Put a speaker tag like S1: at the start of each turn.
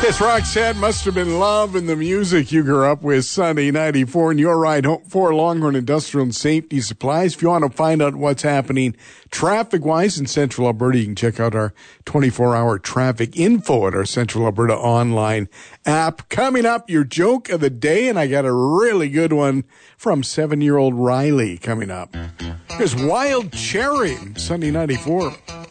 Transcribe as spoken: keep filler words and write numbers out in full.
S1: This Roxette must have been love in the music you grew up with. Sunday ninety-four, and your ride home for Longhorn Industrial and Safety Supplies. If you want to find out what's happening traffic-wise in Central Alberta, you can check out our twenty-four hour traffic info at our Central Alberta online app. Coming up, your joke of the day, and I got a really good one from seven-year-old Riley coming up. Here's Wild Cherry, Sunday ninety-four.